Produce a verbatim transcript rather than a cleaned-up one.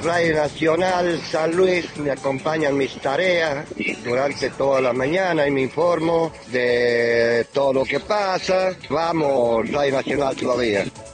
Radio Nacional San Luis me acompaña en mis tareas durante toda la mañana y me informo de todo lo que pasa. Vamos, Radio Nacional todavía.